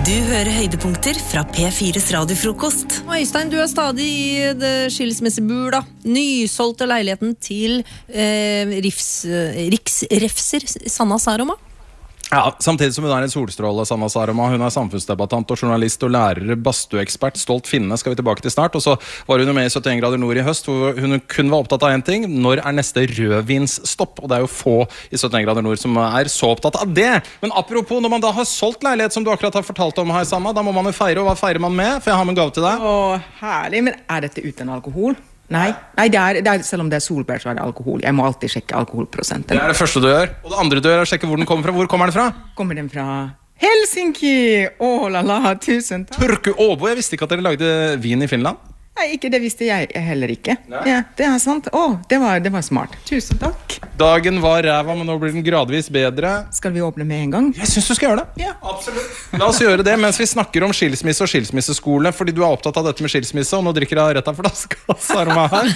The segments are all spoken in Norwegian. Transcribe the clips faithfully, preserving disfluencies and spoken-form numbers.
Du hører høydepunkter fra P fires radiofrokost. Øystein, du er stadig i det skilsmissebur da. Nysolgte leiligheten til eh, Rifs, Riksrefser Sanna Saroma. Ja, samtidig som hun er en solstråle, Sanna Saroma. Hun er samfunnsdebattant og journalist og lærer, badstueekspert, stolt finne, skal vi tilbake til snart. Og så var hun jo med i syttien grader nord i høst, hvor hun kun var opptatt av en ting. Når er neste rødvinsstopp? Og det er jo få i syttien grader nord som er så opptatt av det. Men apropos, når man da har solgt leilighet, som du akkurat har fortalt om her, Sanna, da må man jo feire, og hva feirer man med? For jeg har med en gave til deg. Åh, herlig, men er dette uten alkohol? Nei, Nei det er, det er, selv om det er solbær, så er det alkohol. Jeg må alltid sjekke alkoholprosenten. Det er det første du gjør. Og det andre du gjør er å sjekke hvor den kommer fra. Hvor kommer den fra? Kommer den fra Helsinki? Åh, la la, tusen takk. Turku Åbo, jeg visste ikke at dere lagde vin i Finland. Nei, ikke det visste jeg heller ikke. Ja, det er sant. Åh, det var, det var smart. Tusen takk. Dagen var ræva, men nå blir den gradvis bedre. Skal vi åpne med en gang? Jeg synes du skal gjøre det. Ja, absolutt. La oss gjøre det mens vi snakker om skilsmisse og skilsmisseskole, fordi du er opptatt av dette med skilsmisse, og nå drikker jeg rett av flaska, Saroma her.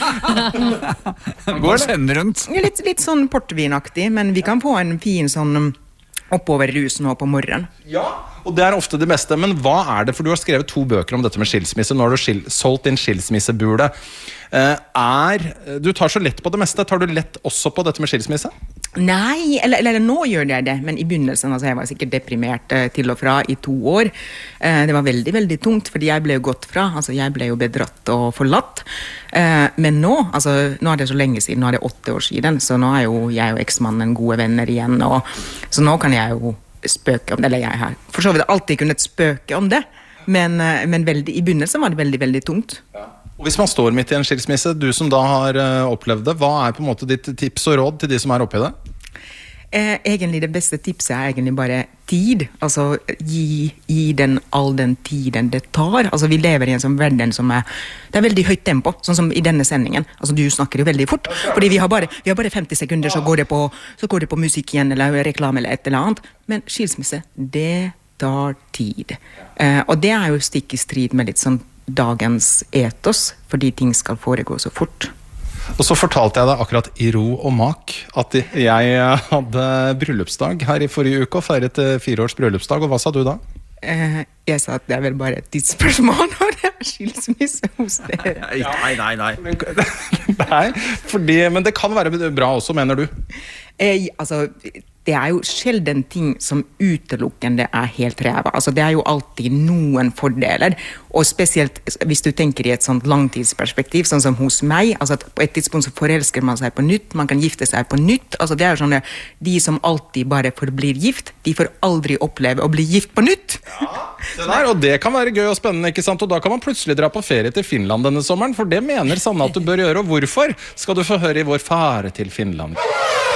Hva kjenner rundt? Litt, litt sånn portvinaktig, men vi kan få en fin sånn oppover rus nå på morgenen. Ja, og det er ofte det beste, men hva er det? For du har skrevet to bøker om dette med skilsmisse, nå har du skil solgt din skilsmissebule. Eh, er, du tar så lett på det meste, tar du lett også på dette med skilsmisse? Nei, eller, eller nå gjør jeg det, men i begynnelsen, altså jeg var sikkert deprimert eh, til og fra i to år. Eh, det var veldig, veldig tungt, fordi jeg ble jo gått fra, altså jeg ble jo bedratt og forlatt. Eh, men nå, altså nå er det så lenge siden, nå er det åtte år siden, så nå er jo jeg og eksmannen gode venner igjen, og, så nå kan jeg jo spøke om det, eller jeg har for så vidt alltid kunnet spøke om det, men, eh, men veldig, i begynnelsen var det veldig, veldig tungt. Ja. Og hvis man står midt i en skilsmisse, du som da har uh, opplevd det, hva er på en måte ditt tips og råd til de som er oppe i det? Eh, egentlig det beste tipset er egentlig bare tid. Altså gi, gi den all den tiden det tar. Altså vi lever i en sånn verden som er, det er veldig høyt tempo, sånn som i denne sendingen. Altså du snakker jo veldig fort, fordi vi har bare, vi har bare femti sekunder, så går det på, så går det på musikk igjen, eller reklame eller et eller annet. Men skilsmisse, det tar tid. Eh, og det er jo stikk i strid med litt sånn dagens etos, fordi ting skal foregå så fort. Og så fortalte jeg deg akkurat i ro og mak at jeg hadde bryllupsdag her i forrige uke og feiret fire års bryllupsdag, og hva sa du da? Eh, jeg sa at det er vel bare et tidsspørsmål når det er skilsmisse hos dere. Nei, nei, nei. Nei, fordi, men det kan være bra også, mener du? Eh, altså, det er jo sjelden ting som utelukkende er helt ræva. Altså, det er jo alltid noen fordeler, og spesielt hvis du tenker i et sånt langtidsperspektiv, sånn som hos meg, altså at på et tidspunkt så forelsker man seg på nytt, man kan gifte seg på nytt, altså det er jo sånne, de som alltid bare forblir gift, de får aldri oppleve å bli gift på nytt. Ja, det der, og det kan være gøy og spennende, ikke sant? Og da kan man plutselig dra på ferie til Finland denne sommeren, for det mener Sanna at du bør gjøre, og hvorfor skal du få høre i vår fare til Finland?